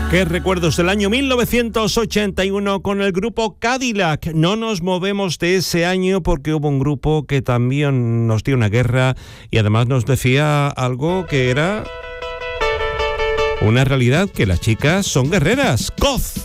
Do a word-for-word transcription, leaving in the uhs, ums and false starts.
Qué recuerdos del año mil novecientos ochenta y uno con el grupo Cadillac. No nos movemos de ese año porque hubo un grupo que también nos dio una guerra y además nos decía algo que era una realidad, que las chicas son guerreras. Coz.